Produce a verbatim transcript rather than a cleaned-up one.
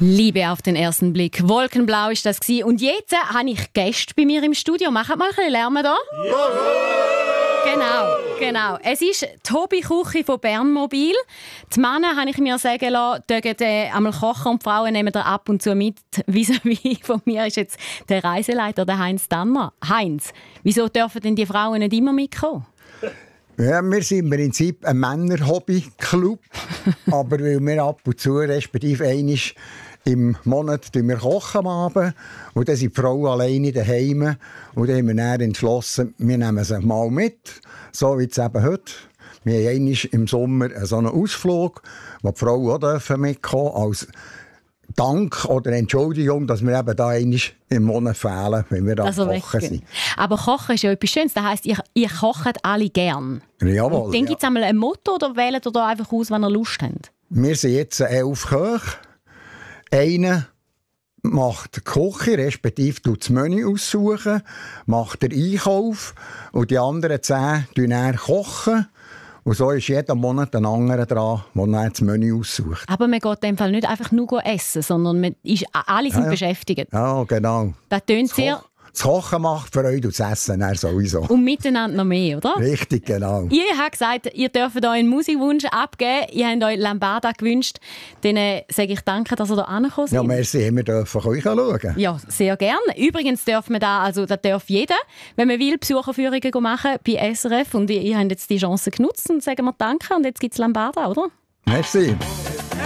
Liebe auf den ersten Blick. Wolkenblau war das. Und jetzt habe ich Gäste bei mir im Studio. Macht mal ein bisschen Lärm da. Genau, genau. Es ist die Hobbyküche von Bernmobil. Die Männer, habe ich mir sagen lassen, dürfen äh, einmal kochen und die Frauen nehmen da ab und zu mit. Vis-à-vis von mir ist jetzt der Reiseleiter, der Heinz Danner. Heinz, wieso dürfen denn die Frauen nicht immer mitkommen? Ja, wir sind im Prinzip ein Männer-Hobby-Club. Aber weil wir ab und zu, respektive einmal im Monat, wir kochen am Abend. Und dann sind die Frauen alleine daheim. Und dann haben wir dann entschlossen, wir nehmen sie mal mit. So wie es eben heute. Wir haben einmal im Sommer so einen Ausflug, wo die Frauen auch mitkommen dürfen, als Dank oder Entschuldigung, dass wir eben da einmal im Monat fehlen, wenn wir da also kochen sind. Aber Kochen ist ja etwas Schönes. Das heisst, ihr, ihr kocht alle gern. Jawohl. Und dann gibt es einmal ein Motto oder wählt ihr da einfach aus, wenn ihr Lust habt? Wir sind jetzt elf Köche. Einer macht die Küche, respektive tut das Menü aussuchen, macht den Einkauf und die anderen zehn kochen dann kochen. Und so ist jeden Monat ein anderer dran, der dann das Menü aussucht. Aber man geht in dem Fall nicht einfach nur essen, sondern man ist, alle sind ja, ja. beschäftigt. Ja, genau. Das tönt Das sehr... Ko- Das Kochen macht Freude und das Essen dann sowieso. Und miteinander noch mehr, oder? Richtig, genau. Ihr habt gesagt, ihr dürft euch einen Musikwunsch abgeben. Ihr habt euch Lambada gewünscht. Dann äh, sage ich danke, dass ihr hier angekommen seid. Ja, merci, wir dürfen euch schauen. Ja, sehr gerne. Übrigens darf man da, also da darf jeder, wenn man will, Besucherführungen machen bei S R F. Und ihr, ihr habt jetzt die Chance genutzt und sagen wir danke. Und jetzt gibt es Lambada, oder? Merci.